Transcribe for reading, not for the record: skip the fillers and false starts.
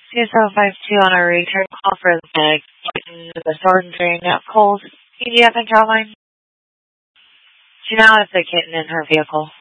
2052 on a return call for the kitten the sword and drain out cold. EDF and Caroline. She now has the kitten in her vehicle.